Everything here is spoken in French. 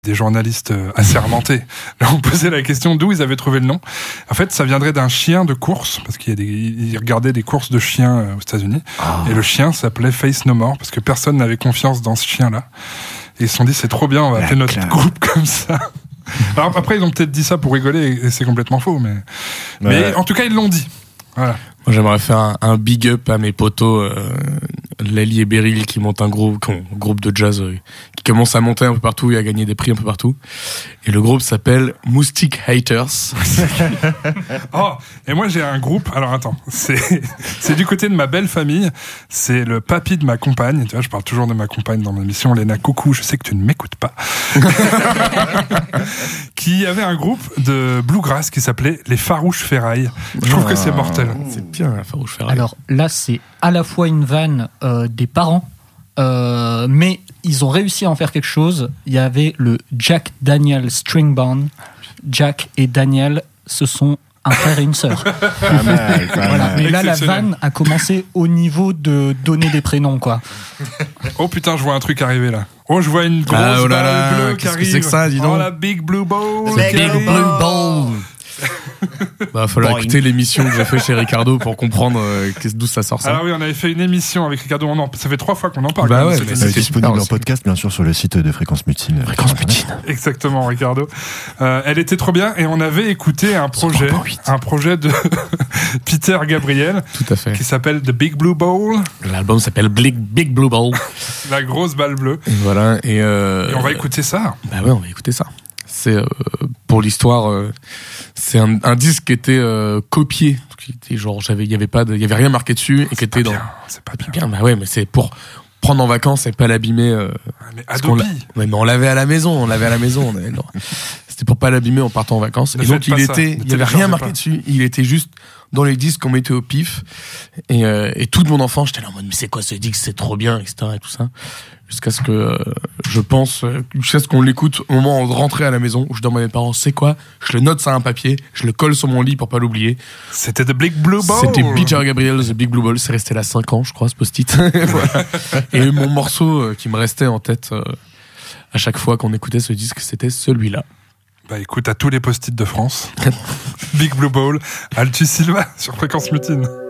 des journalistes assermentés leur ont posé la question d'où ils avaient trouvé le nom. En fait, ça viendrait d'un chien de course, parce ils regardaient des courses de chiens aux États-Unis, et le chien s'appelait Face No More, parce que personne n'avait confiance dans ce chien-là. Et ils se sont dit, c'est trop bien, on va appeler notre groupe comme ça. Alors après, ils ont peut-être dit ça pour rigoler, et c'est complètement faux, mais en tout cas, ils l'ont dit. Voilà. Moi, j'aimerais faire un big up à mes potos, Lely et Beryl, qui montent un groupe de jazz qui commence à monter un peu partout et à gagner des prix un peu partout. Et le groupe s'appelle Moustique Haters. Oh, et moi j'ai un groupe. Alors attends, c'est du côté de ma belle famille. C'est le papy de ma compagne. Tu vois, je parle toujours de ma compagne dans ma émission. Léna, coucou. Je sais que tu ne m'écoutes pas. Qui avait un groupe de bluegrass qui s'appelait les Farouches Ferrailles. Je trouve que c'est mortel. C'est bien, la Farouche Ferraille. Alors là, c'est à la fois une vanne des parents, mais ils ont réussi à en faire quelque chose. Il y avait le Jack Daniel String Band. Jack et Daniel, ce sont un frère et une sœur. Pas mal. Voilà. Mais là, la vanne a commencé au niveau de donner des prénoms, quoi. Oh putain, je vois un truc arriver là. Oh, je vois une grosse balle bleue qui qu'est-ce que arrive. c'est que ça, dis donc. Oh, la Big Blue Ball. Big Blue Ball. Bah, falloir écouter l'émission que j'ai fait chez Ricardo pour comprendre d'où ça sort ça. Ah oui, on avait fait une émission avec Ricardo. Ça fait 3 fois qu'on en parle. Bah ouais, C'est disponible en podcast, bien sûr, sur le site de Fréquence Mutine. Exactement, Ricardo. Elle était trop bien et on avait écouté un projet de Peter Gabriel. Tout à fait. Qui s'appelle The Big Blue Ball. L'album s'appelle Big Blue Ball. La grosse balle bleue. Et voilà. Et on va écouter ça. Bah ouais, on va écouter ça. C'est pour l'histoire, c'est un disque qui était copié, qui était genre il y avait rien marqué dessus et qui était dans. C'est pas bien. Bah ouais, mais c'est pour prendre en vacances et pas l'abîmer. Mais Adobe. Mais on l'avait à la maison, C'était pour pas l'abîmer en partant en vacances. Et donc il y avait rien marqué dessus. Il était juste dans les disques qu'on mettait au pif. Et toute mon enfance, j'étais là en mode mais c'est quoi ce disque, c'est trop bien, etc. et tout ça. Jusqu'à ce que jusqu'à ce qu'on l'écoute au moment de rentrer à la maison, où je demande à mes parents c'est quoi, je le note sur un papier, je le colle sur mon lit pour pas l'oublier. C'était The Big Blue Ball. C'était Peter Gabriel, The Big Blue Ball. C'est resté là 5 ans, je crois, ce post-it. Voilà. Et mon morceau qui me restait en tête à chaque fois qu'on écoutait ce disque, c'était celui-là. Bah écoute, à tous les post-it de France. Big Blue Ball, Altus Silva sur Fréquence Mutine.